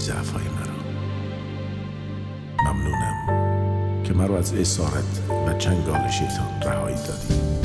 ضعف‌های مرا. ممنونم که مرا از اسارت و چنگال شیطان رهایی دادی.